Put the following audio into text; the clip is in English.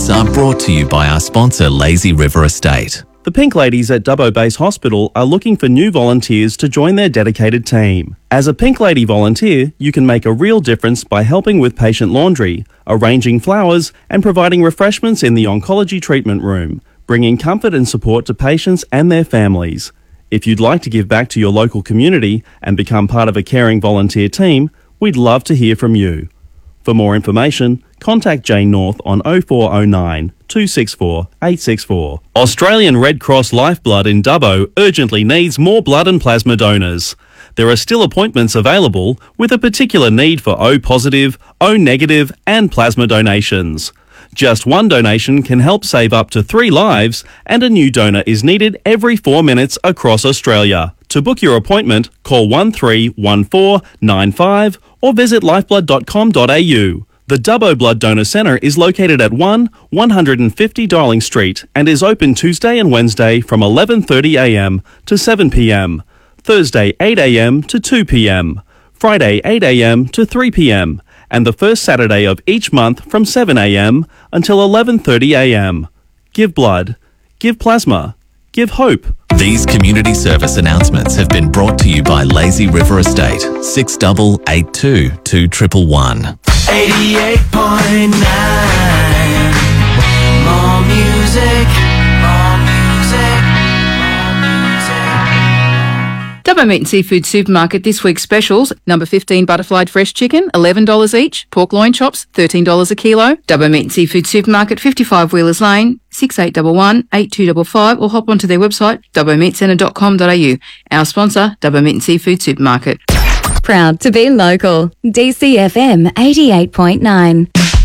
announcements are brought to you by our sponsor, Lazy River Estate. The Pink Ladies at Dubbo Base Hospital are looking for new volunteers to join their dedicated team. As a Pink Lady volunteer, you can make a real difference by helping with patient laundry, arranging flowers, and providing refreshments in the oncology treatment room, bringing comfort and support to patients and their families. If you'd like to give back to your local community and become part of a caring volunteer team, we'd love to hear from you. For more information, contact Jane North on 0409 264 864. Australian Red Cross Lifeblood in Dubbo urgently needs more blood and plasma donors. There are still appointments available with a particular need for O positive, O negative and plasma donations. Just one donation can help save up to 3 lives, and a new donor is needed every 4 minutes across Australia. To book your appointment, call 131495 or visit lifeblood.com.au. The Dubbo Blood Donor Centre is located at 150 Darling Street and is open Tuesday and Wednesday from 11:30am to 7pm, Thursday 8am to 2pm, Friday 8am to 3pm, and the first Saturday of each month from 7am until 11:30am. Give blood, give plasma, give hope. These community service announcements have been brought to you by Lazy River Estate, 6882 2111. 88.9. More music, more music, more music. Dubbo Meat and Seafood Supermarket this week's specials: number 15 butterflied fresh chicken, $11 each. Pork loin chops, $13 a kilo. Dubbo Meat and Seafood Supermarket, 55 Wheelers Lane, 6811 8255, or hop onto their website dubbomeatcentre.com.au. Our sponsor, Dubbo Meat and Seafood Supermarket. Proud to be local. DCFM 88.9.